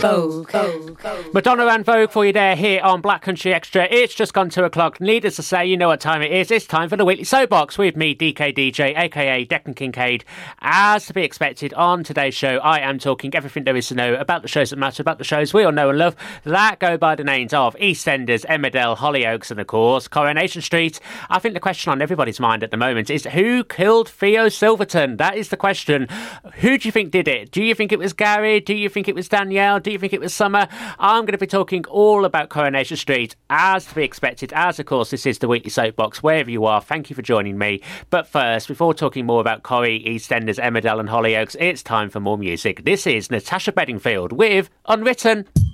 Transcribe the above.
Madonna and Vogue for you there here on Black Country Extra. It's just gone 2 o'clock. Needless to say, you know what time it is. It's time for the Weekly Soapbox with me, DKDJ, aka Declan Kincaid. As to be expected on today's show, I am talking everything there is to know about the shows that matter, about the shows we all know and love, that go by the names of EastEnders, Emmerdale, Hollyoaks, and of course, Coronation Street. I think the question on everybody's mind at the moment is who killed Theo Silverton? That is the question. Who do you think did it? Do you think it was Gary? Do you think it was Danielle? Do you think it was Summer? I'm going to be talking all about Coronation Street, as to be expected, as of course this is the Weekly Soapbox. Wherever you are, thank you for joining me. But first, before talking more about Corrie, EastEnders, Emmerdale and Hollyoaks, it's time for more music. This is Natasha Bedingfield with Unwritten.